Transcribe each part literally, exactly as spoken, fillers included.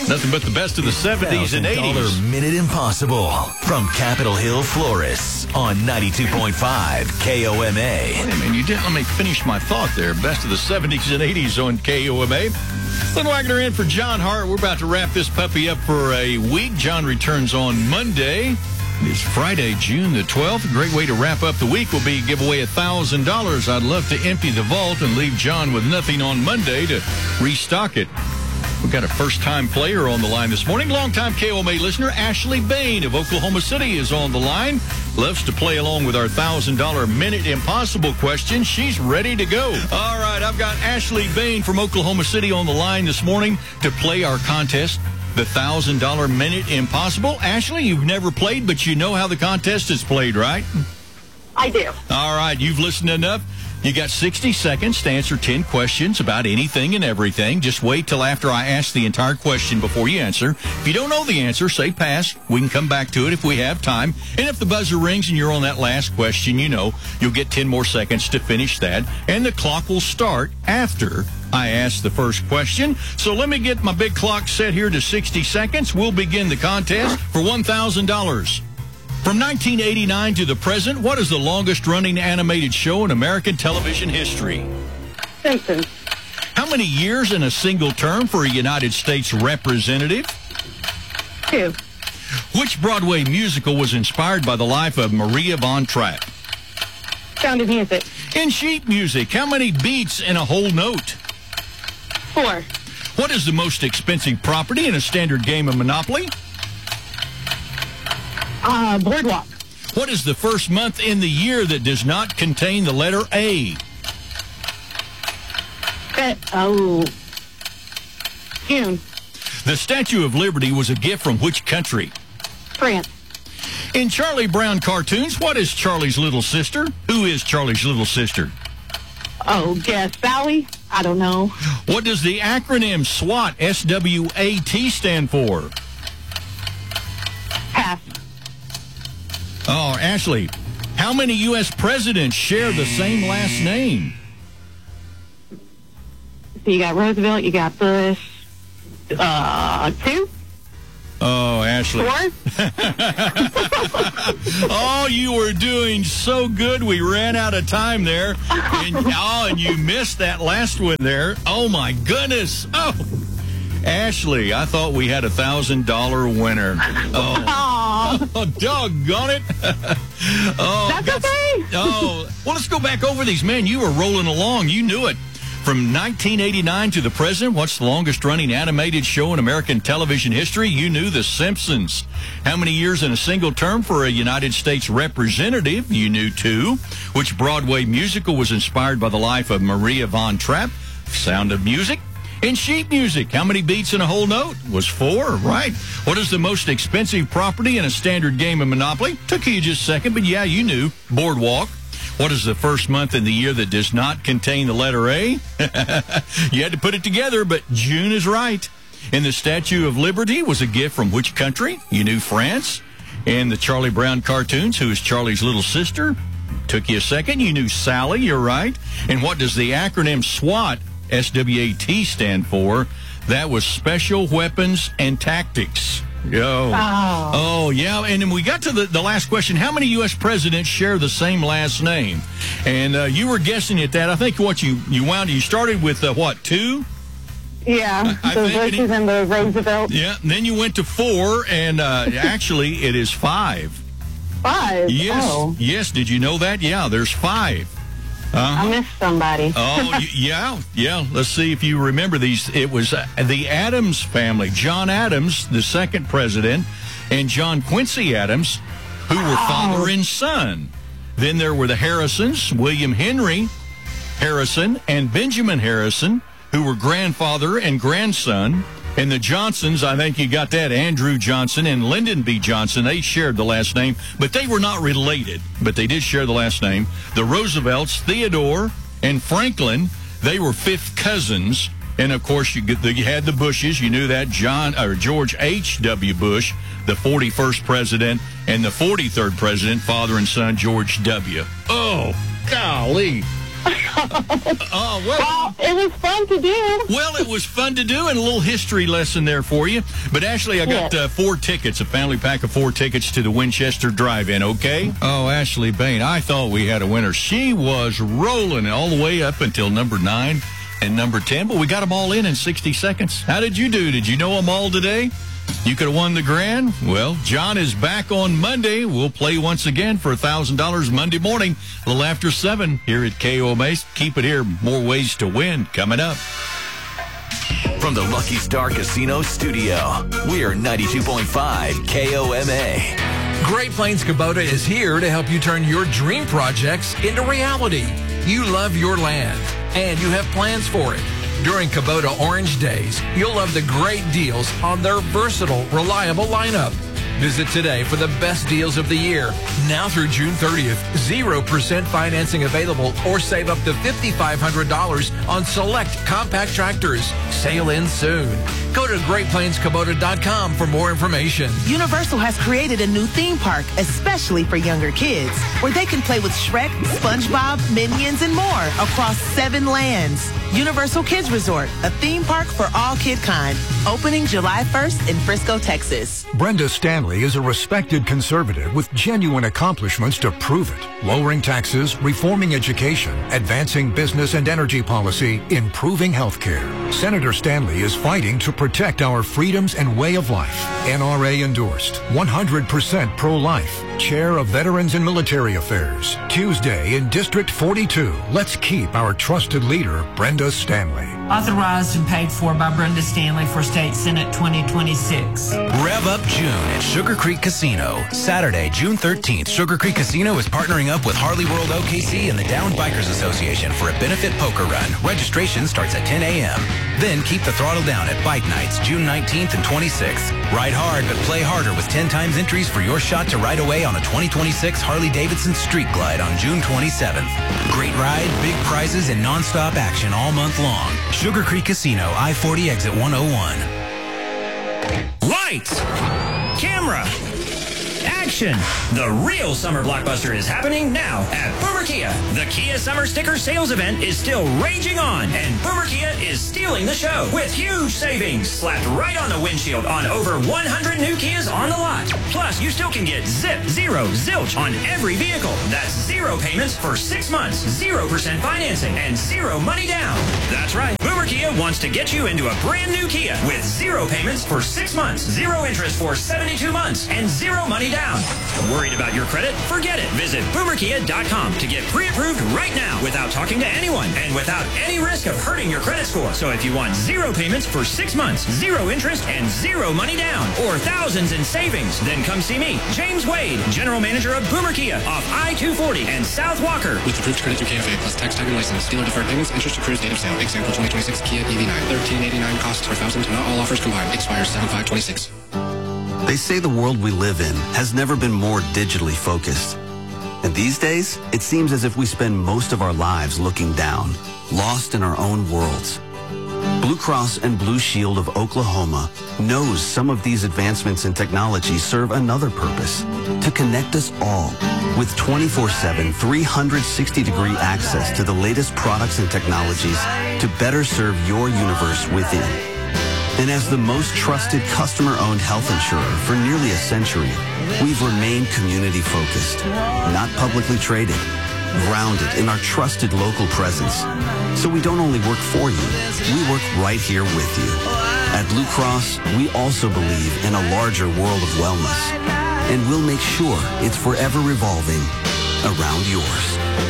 Nothing but the best of the seventies and eighties. one thousand dollar Minute Impossible from Capitol Hill Florists on ninety-two point five K O M A. Wait a minute, you didn't let me finish my thought there. Best of the seventies and eighties on K O M A. Little Wagner in for John Hart. We're about to wrap this puppy up for a week. John returns on Monday. It's Friday, June the twelfth. A great way to wrap up the week will be give away one thousand dollars. I'd love to empty the vault and leave John with nothing on Monday to restock it. We've got a first-time player on the line this morning. Longtime K O M A listener, Ashley Bain of Oklahoma City is on the line. Loves to play along with our one thousand dollar Minute Impossible question. She's ready to go. All right, I've got Ashley Bain from Oklahoma City on the line this morning to play our contest, the one thousand dollar Minute Impossible. Ashley, you've never played, but you know how the contest is played, right? I do. All right, you've listened enough. You got sixty seconds to answer ten questions about anything and everything. Just wait till after I ask the entire question before you answer. If you don't know the answer, say pass. We can come back to it if we have time. And if the buzzer rings and you're on that last question, you know, you'll get ten more seconds to finish that. And the clock will start after I ask the first question. So let me get my big clock set here to sixty seconds. We'll begin the contest for one thousand dollars. From nineteen eighty-nine to the present, what is the longest-running animated show in American television history? Simpsons. How many years in a single term for a United States representative? Two. Which Broadway musical was inspired by the life of Maria von Trapp? Sound of Music. In sheet music, how many beats in a whole note? Four. What is the most expensive property in a standard game of Monopoly? Uh, Boardwalk. What is the first month in the year that does not contain the letter A? Uh, oh. June. The Statue of Liberty was a gift from which country? France. In Charlie Brown cartoons, what is Charlie's little sister? Who is Charlie's little sister? Oh, guess Sally? I don't know. What does the acronym SWAT, S W A T, stand for? Pass. Oh, Ashley, how many U S presidents share the same last name? So you got Roosevelt, you got Bush. Uh, two? Oh, Ashley. Four? Oh, you were doing so good. We ran out of time there. And, oh, and you missed that last one there. Oh, my goodness. Oh, Ashley, I thought we had a one thousand dollar winner. Oh, oh doggone it. Oh, That's got, okay. Oh, well, let's go back over these. Man, you were rolling along. You knew it. From nineteen eighty-nine to the present, what's the longest-running animated show in American television history? You knew The Simpsons. How many years in a single term for a United States representative? You knew two. Which Broadway musical was inspired by the life of Maria von Trapp? Sound of Music. In sheet music, how many beats in a whole note? Was four, right. What is the most expensive property in a standard game of Monopoly? Took you just a second, but yeah, you knew. Boardwalk. What is the first month in the year that does not contain the letter A? You had to put it together, but June is right. And the Statue of Liberty was a gift from which country? You knew France. And the Charlie Brown cartoons, who is Charlie's little sister? Took you a second. You knew Sally, you're right. And what does the acronym SWAT, S W A T, stand for? That was Special Weapons and Tactics. Oh. Oh. Oh, yeah. And then we got to the, the last question. How many U S presidents share the same last name? And uh, you were guessing at that. I think what you, you wound, you started with, uh, what, two? Yeah, I, I the think Bushes it, and the Roosevelt. Yeah, and then you went to four, and uh, actually it is five. Five? Yes. Oh. Yes, did you know that? Yeah, there's five. Uh-huh. I missed somebody. Oh, y- yeah, yeah. Let's see if you remember these. It was uh, the Adams family. John Adams, the second president, and John Quincy Adams, who were oh. father and son. Then there were the Harrisons, William Henry Harrison and Benjamin Harrison, who were grandfather and grandson. And the Johnsons, I think you got that, Andrew Johnson and Lyndon B. Johnson, they shared the last name, but they were not related, but they did share the last name. The Roosevelts, Theodore and Franklin, they were fifth cousins. And, of course, you, get the, you had the Bushes. You knew that. John or George H W. Bush, the forty-first president, and the forty-third president, father and son, George W. Oh, golly. Oh, well, Well, it was fun to do. well, it was fun to do, and a little history lesson there for you. But, Ashley, I got Yes. uh, four tickets, a family pack of four tickets to the Winchester Drive-In, okay? Oh, Ashley Bain, I thought we had a winner. She was rolling all the way up until number nine and number ten, but we got them all in in sixty seconds. How did you do? Did you know them all today? You could have won the grand. Well, John is back on Monday. We'll play once again for one thousand dollars Monday morning, a little after seven here at K O M A. Keep it here. More ways to win coming up. From the Lucky Star Casino studio, we're ninety-two point five K O M A. Great Plains Kubota is here to help you turn your dream projects into reality. You love your land, and you have plans for it. During Kubota Orange Days, you'll love the great deals on their versatile, reliable lineup. Visit today for the best deals of the year. Now through June thirtieth, zero percent financing available or save up to five thousand five hundred dollars on select compact tractors. Sail in soon. Go to great plains kubota dot com for more information. Universal has created a new theme park, especially for younger kids, where they can play with Shrek, SpongeBob, Minions, and more across seven lands. Universal Kids Resort, a theme park for all kid kind, opening July first in Frisco, Texas. Brenda Stanley is a respected conservative with genuine accomplishments to prove it. Lowering taxes, reforming education, advancing business and energy policy, improving health care. Senator Stanley is fighting to protect our freedoms and way of life. N R A endorsed, one hundred percent pro-life. Chair of Veterans and Military Affairs. Tuesday in District forty-two. Let's keep our trusted leader, Brenda Stanley. Authorized and paid for by Brenda Stanley for State Senate twenty twenty-six. Rev up June at Sugar Creek Casino. Saturday, June thirteenth, Sugar Creek Casino is partnering up with Harley World O K C and the Downed Bikers Association for a benefit poker run. Registration starts at ten a.m. Then keep the throttle down at Bike Nights, June nineteenth and twenty-sixth. Ride hard, but play harder with ten times entries for your shot to ride away on a twenty twenty-six Harley-Davidson Street Glide on June twenty-seventh. Great ride, big prizes, and nonstop action all month long. Sugar Creek Casino, I forty exit one oh one. Lights! Camera! Action! The real summer blockbuster is happening now at Boomer Kia. The Kia Summer Sticker Sales Event is still raging on, and Boomer Kia is stealing the show with huge savings slapped right on the windshield on over one hundred new Kias on the lot. Plus, you still can get zip, zero, zilch on every vehicle. That's zero payments for six months, zero percent financing, and zero money down. That's right. Boomer Kia wants to get you into a brand new Kia with zero payments for six months, zero interest for seventy-two months, and zero money down. Worried about your credit? Forget it. Visit boomer kia dot com to get pre-approved right now without talking to anyone and without any risk of hurting your credit score. So if you want zero payments for six months, zero interest, and zero money down, or thousands in savings, then come see me, James Wade, General Manager of Boomer Kia off I two forty and South Walker. With approved credit through K F A plus tax, tag, and license. Dealer deferred payments, interest accrues date of sale. Example twenty twenty-six Kia E V nine. thirteen eighty-nine costs per thousand. Not all offers combined. Expires seven five twenty-six. They say the world we live in has never been more digitally focused. And these days, it seems as if we spend most of our lives looking down, lost in our own worlds. Blue Cross and Blue Shield of Oklahoma knows some of these advancements in technology serve another purpose, to connect us all with twenty-four seven, three hundred sixty degree access to the latest products and technologies to better serve your universe within. And as the most trusted customer-owned health insurer for nearly a century, we've remained community-focused, not publicly traded, grounded in our trusted local presence. So we don't only work for you, we work right here with you. At Blue Cross, we also believe in a larger world of wellness, and we'll make sure it's forever revolving around yours.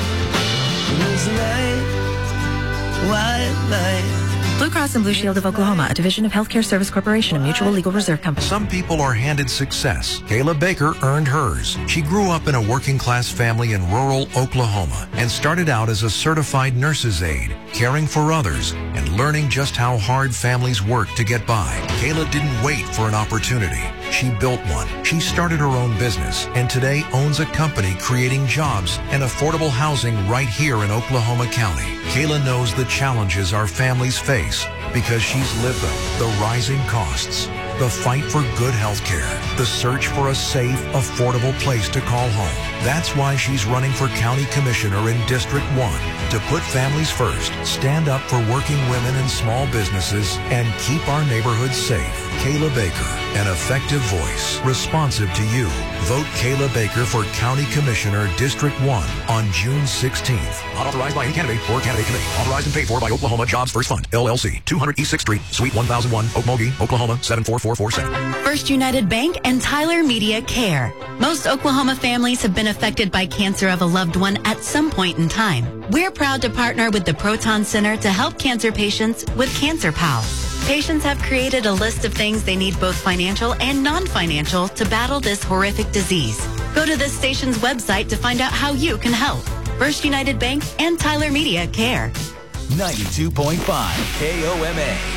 Blue Cross and Blue Shield of Oklahoma, a division of Healthcare Service Corporation, a mutual legal reserve company. Some people are handed success. Kayla Baker earned hers. She grew up in a working-class family in rural Oklahoma and started out as a certified nurse's aide, caring for others and learning just how hard families work to get by. Kayla didn't wait for an opportunity. She built one. She started her own business and today owns a company creating jobs and affordable housing right here in Oklahoma County. Kayla knows the challenges our families face because she's lived them, the rising costs, The fight for good health care. The search for a safe, affordable place to call home. That's why she's running for County Commissioner in District one. To put families first, stand up for working women and small businesses, and keep our neighborhoods safe. Kayla Baker, an effective voice, responsive to you. Vote Kayla Baker for County Commissioner District one on June sixteenth. Not authorized by any candidate or candidate committee. Authorized and paid for by Oklahoma Jobs First Fund, L L C, two hundred East sixth Street, Suite one thousand one, Okmulgee, Oklahoma, seven four four four seven. First United Bank and Tyler Media Care. Most Oklahoma families have been affected by cancer of a loved one at some point in time. We're proud to partner with the Proton Center to help cancer patients with Cancer Pals. Patients have created a list of things they need, both financial and non-financial, to battle this horrific disease. Go to this station's website to find out how you can help. First United Bank and Tyler Media Care. ninety-two point five K O M A.